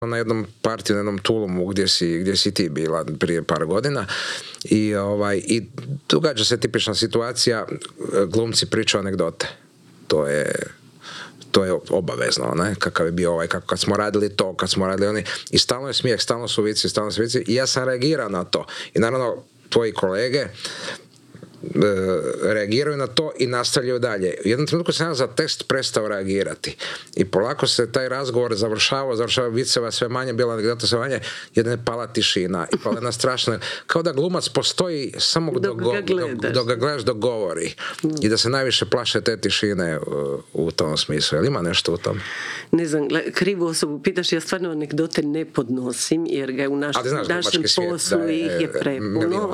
na jednom partiju, na jednom Tulumu gdje si ti bila prije par godina i događa se tipična situacija, glumci pričaju anegdote. To je obavezno, ne? Kakav je bio kad smo radili to, kad smo radili oni, i stalno je smijeh, stalno su vici, i ja sam reagirao na to. I naravno, tvoji kolege reagiraju na to i nastavljaju dalje. U jednom trenutku sam ja za tekst prestao reagirati i polako se taj razgovor završava viceva sve manje, bila anegdota sve manje, jedna je pala tišina i pala jedna strašna, kao da glumac postoji samo dok ga gledaš, dok govori, i da se najviše plaše te tišine u tom smislu. Jel ima nešto u tom? Ne znam, krivu osobu pitaš, ja stvarno anegdote ne podnosim jer ga je u našem poslu ih je prepuno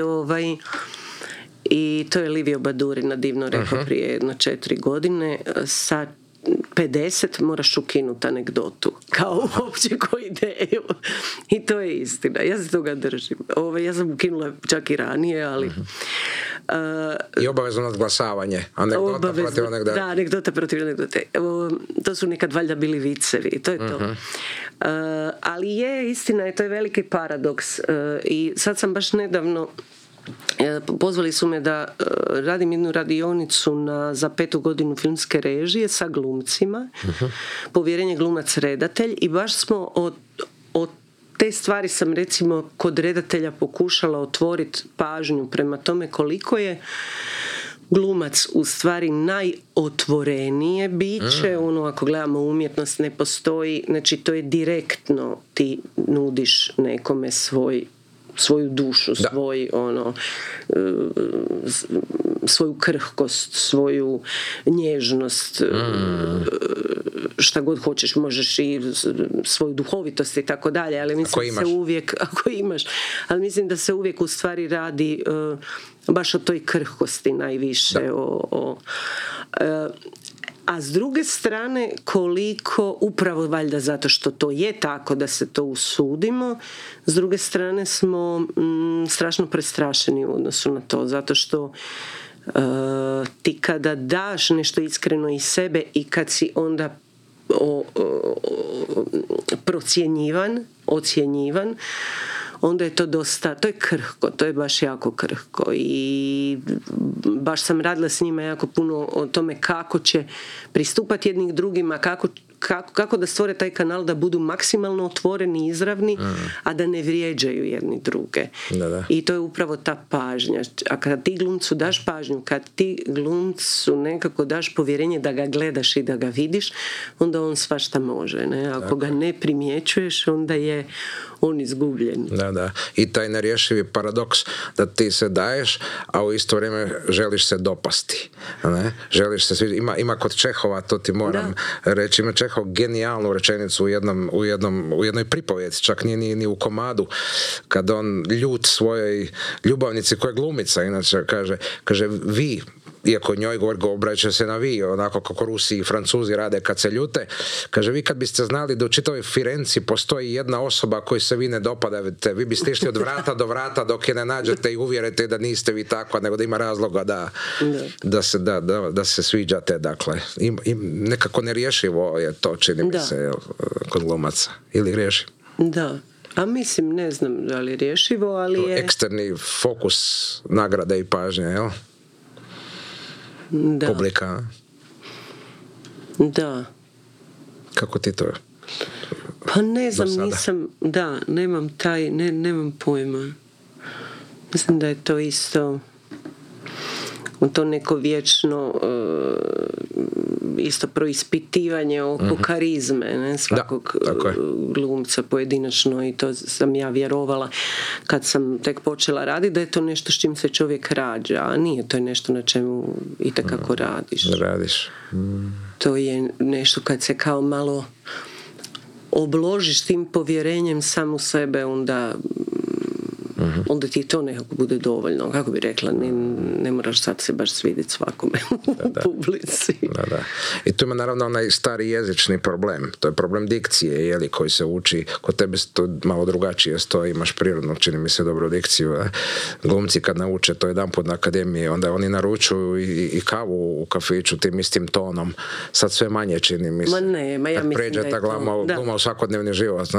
i to je Livio Badurina divno rekao prije 4 godine. Sa 50 moraš ukinuti anegdotu kao uopće koju ideju, i to je istina, ja se toga držim. Ja sam ukinula čak i ranije, ali i obavezno nadglasavanje, anegdota protiv anegdote. Da, anegdota protiv anegdote. To su nekad valjda bili vicevi, to je to. Ali je istina, i to je veliki paradoks. I sad sam baš nedavno, pozvali su me da radim jednu radionicu za 5. godinu filmske režije sa glumcima, povjerenje glumac redatelj, i baš smo od te stvari sam recimo kod redatelja pokušala otvoriti pažnju prema tome koliko je glumac u stvari najotvorenije biće. Ako gledamo umjetnost, ne postoji, znači to je direktno, ti nudiš nekome svoju dušu, svoju krhkost, svoju nježnost, šta god hoćeš, možeš i svoju duhovitost i tako dalje, ali mislim se uvijek, ako imaš, ali mislim da se uvijek u stvari radi baš o toj krhkosti najviše, a s druge strane koliko, upravo valjda zato što to je tako da se to usudimo, s druge strane smo strašno prestrašeni u odnosu na to, zato što ti kada daš nešto iskreno iz sebe i kad si onda ocjenjivan, onda je to dosta, to je krhko, to je baš jako krhko, i baš sam radila s njima jako puno o tome kako će pristupati jednih drugima, kako da stvore taj kanal da budu maksimalno otvoreni, izravni, a da ne vrijeđaju jedni druge. Da. I to je upravo ta pažnja. A kada ti glumcu daš pažnju, kad ti glumcu nekako daš povjerenje da ga gledaš i da ga vidiš, onda on svašta može. Ne? Ako ga ne primjećuješ, onda je on izgubljen. Da. I taj nerješivi paradoks da ti se daješ, a u isto vrijeme želiš se dopasti. Ne? Želiš se svi... Ima kod Čehova, to ti moram reći, ima Čehov genijalnu rečenicu u jednoj pripovjedi, čak nije ni u komadu, kad on ljut svojoj ljubavnici koja je glumica, inače kaže vi, iako njoj obraća se na vi, onako kako Rusi i Francuzi rade kad se ljute, kaže, vi kad biste znali da u čitavoj Firenci postoji jedna osoba koju se vi ne dopadate, vi biste išli od vrata do vrata dok je ne nađete i uvjerite da niste vi takva, nego da ima razloga da se sviđate. Dakle, i nekako nerješivo je to, čini mi se, kod glumaca. Ili riješi? Da. A mislim, ne znam da li je rješivo, ali je... Eksterni fokus nagrade i pažnje, jel? Da. Publika. Da. Kako ti to? Pa ne znam, nemam pojma. Mislim da je to isto to neko vječno isto proispitivanje oko karizme, ne, svakog glumca pojedinačno, i to sam ja vjerovala kad sam tek počela raditi, da je to nešto s čim se čovjek rađa, a nije, to je nešto na čemu itekako radiš. To je nešto kad se kao malo obložiš tim povjerenjem sam u sebe, onda onda ti to nekako bude dovoljno. Kako bi rekla, ne moraš sad se baš svidjeti svakome u publici. Da. I tu ima naravno onaj stari jezični problem. To je problem dikcije, koji se uči. Kod tebe to malo drugačije stoji, imaš prirodno, čini mi se, dobru dikciju. Glumci kad nauče to jedanput na akademiji, onda oni naručuju i kavu u kafiću tim istim tonom. Sad sve manje, čini mi se. Ja mislim pređe ta gluma u svakodnevni život.